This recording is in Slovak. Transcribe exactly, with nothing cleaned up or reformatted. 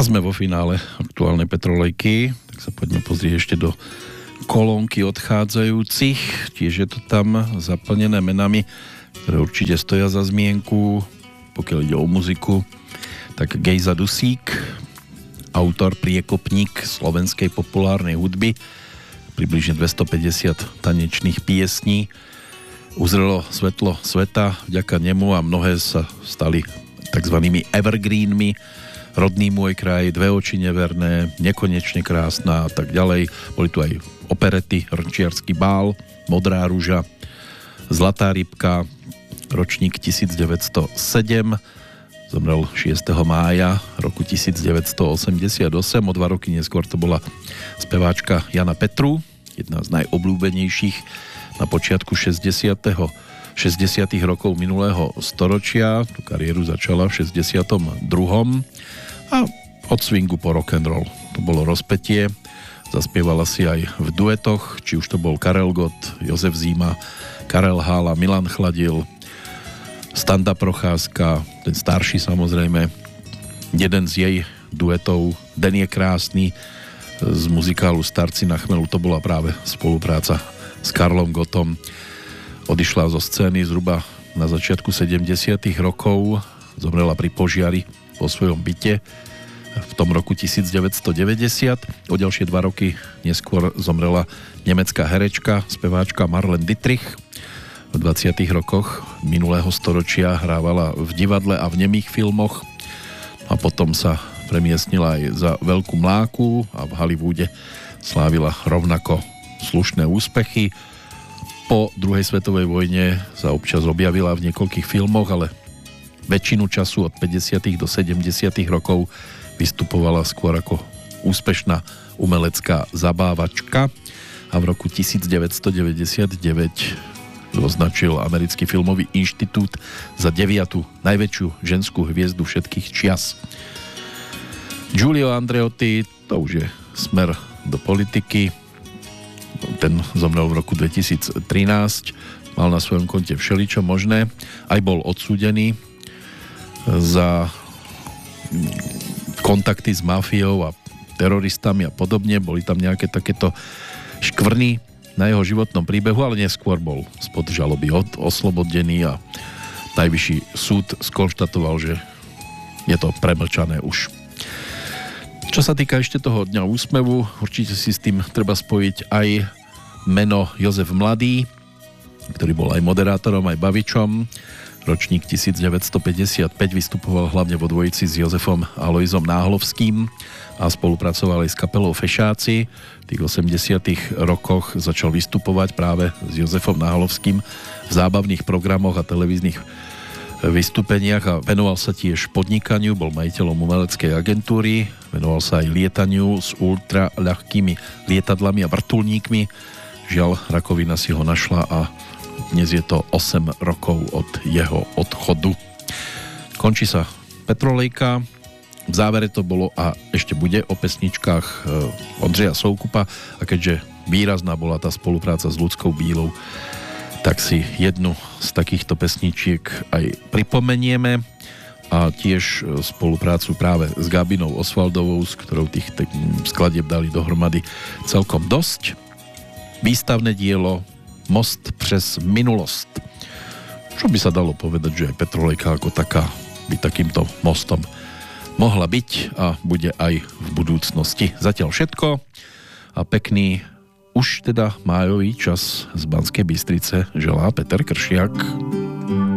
sme vo finále aktuálnej Petrolejky, tak sa poďme pozrieť ešte do kolónky odchádzajúcich. Tiež je to tam zaplnené menami, ktoré určite stoja za zmienku, pokiaľ ide o muziku. Tak Gejza Dusík, autor, priekopník slovenskej populárnej hudby, približne dvestopäťdesiat tanečných piesní, uzrelo svetlo sveta vďaka nemu a mnohé sa stali takzvanými evergreenmi. Rodný môj kraj, Dve oči neverné, Nekonečne krásna a tak ďalej. Boli tu aj operety, Hrnčiarsky bál, Modrá ruža, Zlatá rybka, ročník tisícdeväťstosedem, zomrel šiesteho mája roku tisícdeväťstoosemdesiatosem. O dva roky neskôr to bola speváčka Jana Petru, jedna z najobľúbenejších na počiatku šesťdesiateho šesťdesiatych rokov minulého storočia. Tú kariéru začala v šesťdesiatom druhom a od swingu po rock'n'roll to bolo rozpätie. Zaspievala si aj v duetoch, či už to bol Karel Gott, Jozef Zima, Karel Hála, Milan Chladil, Standa Procházka, ten starší samozrejme. Jeden z jej duetov, Den je krásny, z muzikálu Starci na chmelu, to bola práve spolupráca s Karlom Gottom. Odišla zo scény zhruba na začiatku sedemdesiatych rokov, zomrela pri požiari vo svojom byte v tom roku tisícdeväťstodeväťdesiat. O ďalšie dva roky neskôr zomrela nemecká herečka, speváčka Marlene Dietrich. V dvadsiatych rokoch minulého storočia hrávala v divadle a v nemých filmoch a potom sa premiestnila aj za Veľkú mláku a v Hollywoode slávila rovnako slušné úspechy. Po druhej svetovej vojne sa občas objavila v niekoľkých filmoch, ale väčšinu času od päťdesiatych do sedemdesiatych rokov vystupovala skôr ako úspešná umelecká zabávačka a v roku tisícdeväťstodeväťdesiatdeväť označil Americký filmový inštitút za deviatu najväčšiu ženskú hviezdu všetkých čias. Giulio Andreotti, to už je smer do politiky. Ten zomrel v roku dvetisíctrinásť, mal na svojom konte všeličo možné, aj bol odsúdený za kontakty s mafiou a teroristami a podobne. Boli tam nejaké takéto škvrny na jeho životnom príbehu, ale neskôr bol spod žaloby od, oslobodený a najvyšší súd skonštatoval, že je to premlčané už. Čo sa týka ešte toho Dňa úsmevu, určite si s tým treba spojiť aj meno Jozef Mladý, ktorý bol aj moderátorom, aj bavičom. Ročník tisícdeväťstopäťdesiatpäť, vystupoval hlavne vo dvojici s Jozefom Alojzom Náhlovským a spolupracoval aj s kapelou Fešáci. V tých osemdesiatych rokoch začal vystupovať práve s Jozefom Náhlovským v zábavných programoch a televíznych vystúpeniach a venoval sa tiež podnikaniu, bol majiteľom umeleckej agentúry, venoval sa aj lietaniu s ultra ľahkými lietadlami a vrtuľníkmi. Žiaľ, rakovina si ho našla a dnes je to osem rokov od jeho odchodu. Končí sa Petrolejka. V závere to bolo a ešte bude o pesničkách Ondřeja Soukupa a keďže výrazná bola tá spolupráca s Ľudskou Bílou, tak si jednu z takýchto pesničiek aj pripomenieme a tiež spoluprácu práve s Gabinou Osvaldovou, s ktorou tých skladieb dali dohromady celkom dosť. Výstavné dielo Most přes minulost. Čo by sa dalo povedať, že aj Petrolejka ako taká by takýmto mostom mohla byť a bude aj v budúcnosti. Zatiaľ všetko a pekný už teda májový čas z Banskej Bystrice želá Peter Kršiak.